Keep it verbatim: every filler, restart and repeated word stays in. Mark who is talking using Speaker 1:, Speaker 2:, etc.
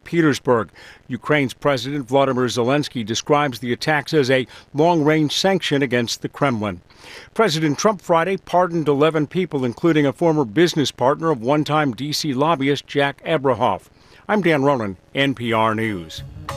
Speaker 1: Saint Petersburg. Ukraine's President Volodymyr Zelensky describes the attacks as a long-range sanction against the Kremlin. President Trump Friday pardoned eleven people, including a former business partner of one-time D C lobbyist Jack Abrahoff. I'm Dan Ronan, N P R News.